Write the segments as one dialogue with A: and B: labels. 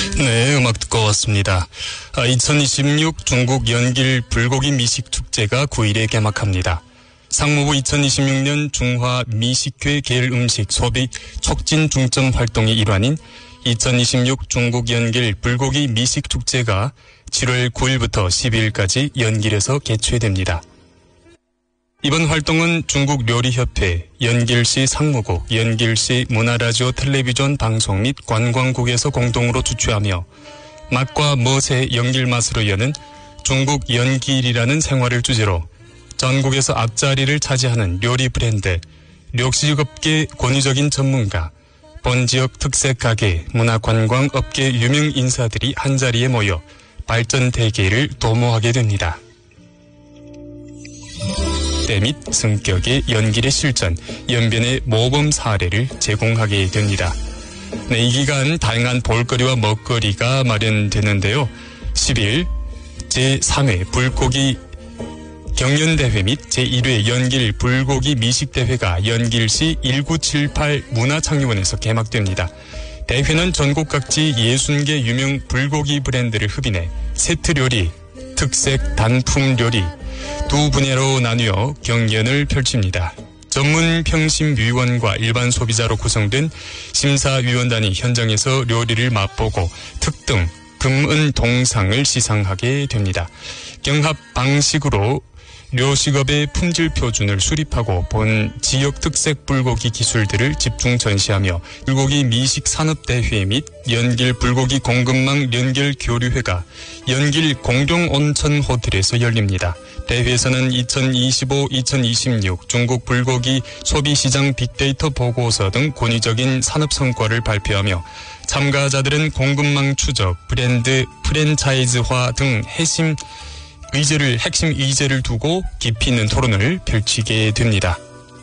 A: 네, 음악 듣고 왔습니다. 2026 중국 연길 불고기 미식 축제가 9일에 개막합니다. 상무부 2026년 중화 미식회 계열 음식 소비 촉진 중점 활동의 일환인 2026 중국 연길 불고기 미식 축제가 7월 9일부터 12일까지 연길에서 개최됩니다. 이번 활동은 중국 요리협회, 연길시 상무국, 연길시 문화라디오 텔레비전 방송 및 관광국에서 공동으로 주최하며 맛과 멋의 연길 맛으로 여는 중국 연길이라는 생활을 주제로 전국에서 앞자리를 차지하는 요리 브랜드, 력식업계 권위적인 전문가, 본지역 특색 가게, 문화관광업계 유명 인사들이 한자리에 모여 발전 대계를 도모하게 됩니다. 때 및 성격의 연길의 실전, 연변의 모범 사례를 제공하게 됩니다. 네, 이 기간 다양한 볼거리와 먹거리가 마련되는데요. 10일 제3회 불고기 경연대회 및 제1회 연길 불고기 미식대회가 연길시 1978 문화창의원에서 개막됩니다. 대회는 전국 각지 60개 유명 불고기 브랜드를 흡인해 세트 요리, 특색 단품 요리 두 분야로 나누어 경연을 펼칩니다. 전문 평심위원과 일반 소비자로 구성된 심사위원단이 현장에서 요리를 맛보고 특등, 금은 동상을 시상하게 됩니다. 경합 방식으로 료식업의 품질 표준을 수립하고 본 지역 특색 불고기 기술들을 집중 전시하며 불고기 미식 산업대회 및 연길 불고기 공급망 연결 교류회가 연길 공동 온천 호텔에서 열립니다. 대회에서는 2025-2026 중국 불고기 소비시장 빅데이터 보고서 등 권위적인 산업 성과를 발표하며 참가자들은 공급망 추적, 브랜드 프랜차이즈화 등 핵심 의제를 두고 깊이 있는 토론을 펼치게 됩니다.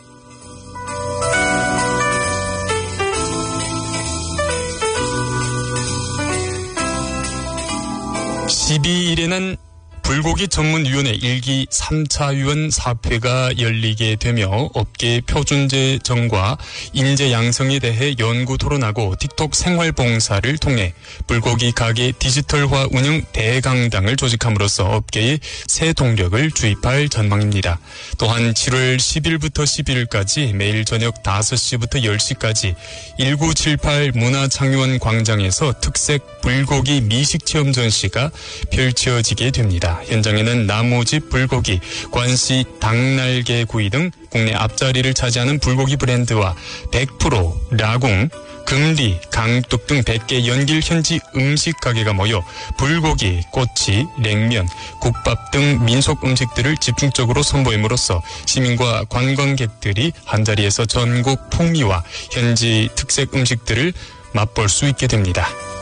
A: 12일에는 불고기 전문위원회 1기 3차 위원 사회가 열리게 되며 업계 표준제 정과 인재 양성에 대해 연구 토론하고 틱톡 생활봉사를 통해 불고기 가게 디지털화 운영 대강당을 조직함으로써 업계에 새 동력을 주입할 전망입니다. 또한 7월 10일부터 12일까지 매일 저녁 5시부터 10시까지 1978 문화창의원 광장에서 특색 불고기 미식 체험 전시가 펼쳐지게 됩니다. 현장에는 나무집 불고기, 관시 닭날개 구이 등 국내 앞자리를 차지하는 불고기 브랜드와 100% 라궁, 금리, 강뚝 등 100개 연길 현지 음식 가게가 모여 불고기, 꼬치, 냉면, 국밥 등 민속 음식들을 집중적으로 선보임으로써 시민과 관광객들이 한자리에서 전국 풍미와 현지 특색 음식들을 맛볼 수 있게 됩니다.